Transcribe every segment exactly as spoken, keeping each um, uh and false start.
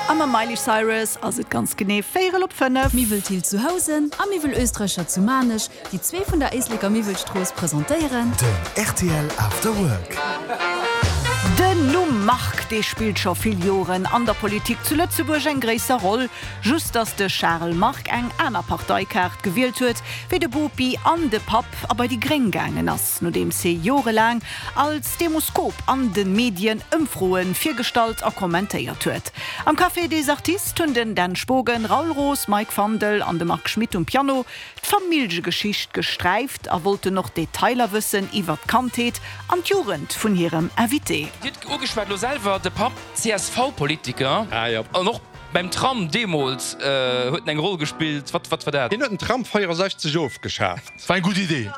Am Miley Cyrus as et ganz gené Féel op fënnef. Miwel til zu Hausen, a Miwel Östrecher zu Manisch, die zwee vun der Eisliger Miwelstroos präsentéieren. Den R T L After Work. Den Numm Mark, de spielt schon viel Joren an der Politik zu Lützeburg eng gräser Roll, just dass de Charles Mark eng einer Parteikart gewählt huet, wie de Bopi an de Pap aber die Gringgängen ass, no dem se jorelang als Demoskop an den Medien ëmfroen Viergestalt a kommentéiert huet. Am Café des Artist hun den Dan Spogen, Raul Roos, Mike Vandel an de Mark Schmidt und Piano d'Familgegeschicht gestreift, er wollte noch Detailer wissen iwwer Kantheet an Jurend vun ihrem Invité. Ugeschwert selber de Pap C S V-Politiker ah, ja. noch beim Tram Demos äh, huet eng Rolle gespielt. Wat wat war dat? Den Tram sechzig Jof geschafft. War eine gute Idee.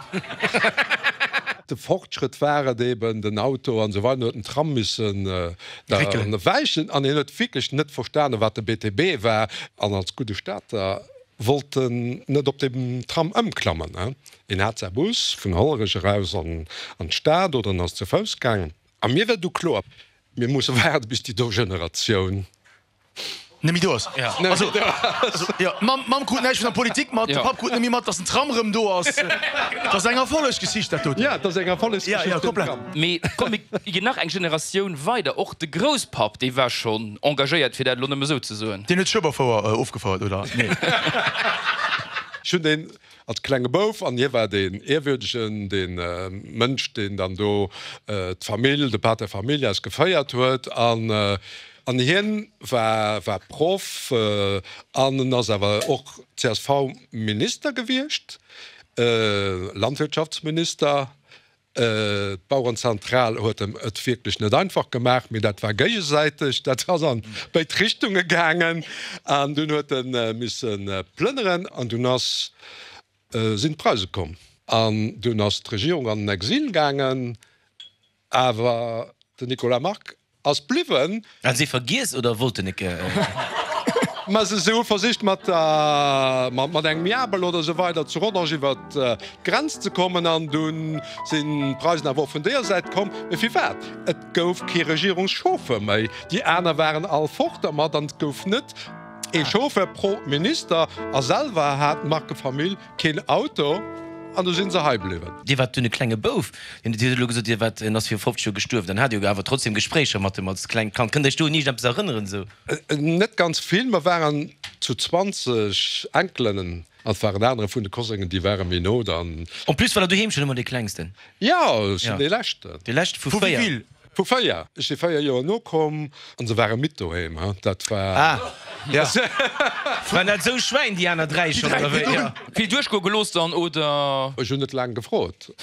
De Fortschritt wäre eben den Auto an so weiter den Tram müssen äh, weichen an den wirklich net verstanden, wat der B T B war an als gute Stadt. Äh, wollten net op dem Tram ëmklammen. Äh. In Herzbus vun Hollerische Raus an an Staat oder ass ze Fausgang. Am mir du klar, mir muss werden bis die Generation. Nimm ich das. Ja. Also, also, ja, Mam, Mam gut nicht von der Politik, Mam, ja. Pap gut nicht mehr, dass ein Tramrem du hast. Das ist ein volles Gesicht, das tut. Ja, das ist ein volles ja, Gesicht. Ja, komplett. Me, komm, ich, ich gehe nach einer Generation weiter. Auch der Großpap, der war schon engagiert, für das Lohn so zu sagen. Den hat Schöber vor äh, aufgefallen, oder? Nee. Schon den als kleine Bof an je war den ehrwürdigen den äh, Mensch, den dann do äh, Familie, de Part der Familie als gefeiert huet an äh, an hin war, war Prof äh, an as aber auch C S V-Minister gewircht, äh, Landwirtschaftsminister. Äh, Bauernzentral huet dem et wirklich net einfach gemacht, mit dat war geiseitig, dat war an bei Richtung gegangen an du huet den äh, missen äh, plnneren an du nass äh, sind Preise kom. An du hast Regierung an den Exil gangen, aber den Nicolas Mark as bliwen. An sie vergiss oder wollte nicht. Äh Ma se so versicht mat mat eng Mibel oder so weiter zu iwwer äh, Grenz zu kommen an dun sinn Preisen a wo vun der seit kom wie wert. Et gouf ki Regierungschofe méi. Die Äner waren all fort, mat dann gouf net. E Schofe pro Minister aselwer hat Markefamilie kein Auto. An du sind se hebliwen. Di wat dunne klenge Bouf. Dir wat ass fir Foftschuh gestuft, dann hat awer trotzdem Gespräche mat als klein kann. Kan du nie erinnern so? Äh, net ganz viel, ma waren zu zwanzig Enkelinnen als waren andere vun de Kosingen, die wären mir no dann. Und plus war du hem schon immer die kleinsten. Ja, ja. de Lächte. Die Lächt vu viel. Vu feier ich de feier Jo no kom an se waren mit doheim dat war ah. Ja. net so schwein die an drei schon ja. Viel durchko gelost an oder hun net lang gefrot.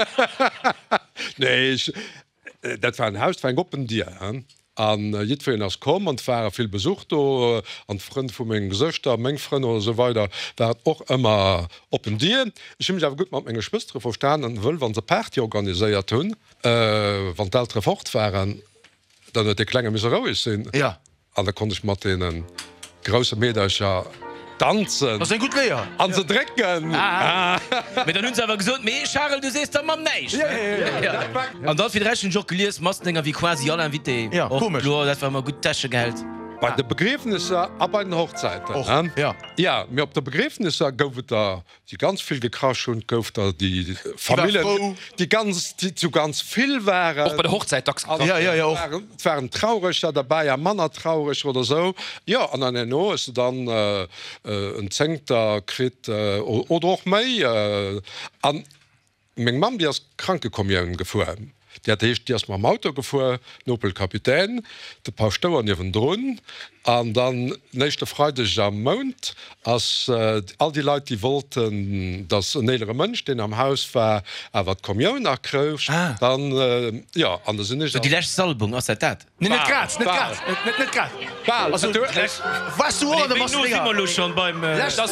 Nee ich, dat war ein Haus war Gruppen dir an jitfir ass kom an war viel besucht an äh, Frend vu még Gesøchter, Mengfrend oder so weiter war och immer open Dir. Ich mich gut mat enge Spstre verstan an wëll wann se Party organiiséiert hunn, äh, wann d'ältre fort waren, dann de klenge miseroisch sinn. Ja. An da konnte ich mat den grosse Medacher tanzen. Das ist ein gut Lehrer. An ze drecken. Mit der hunwer gesot mé Charles du sest mam neich. An dat fir rechen Joliers Mastinger wie quasi alle invité. Ja, komisch. Dat war gut Tasche gehalt. Bei de Begräfnisse ab bei den Hochzeiten. Och, ja, ja. Ja, mir op der Begräfnisse goufet da die ganz viel gekrasch und gouft da die, die Familien, die, die ganz die zu ganz viel waren. auch bei der Hochzeit ja, ja, ja, auch. waren, waren traurig ja, dabei ja Manner traurig oder so. Ja an an no ist dann äh, äh, ein Zengter krit äh, oder auch méi äh, an még Mam die as kranke Kommieren gefuhren. Die hat echt erst mal am Auto gefuhr, Nobelkapitän, de paar Stauer niwen drohen, an dann nächste Freitag am Mount, als äh, all die Leute, die wollten, dass ein älterer Mensch, den am Haus war, er wat Kommunion nachkriegt, ah. dann, äh, ja, an der Sinne. So die letzte Salbung aus der Tat? Nee, nicht grad, nicht grad, nicht grad. Also, was du, oder was schon beim...